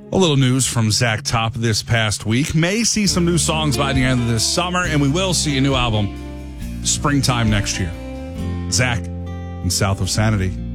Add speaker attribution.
Speaker 1: A little news from Zach Top this past week. May see some new songs by the end of this summer, and we will see a new album springtime next year. Zach in South of Sanity.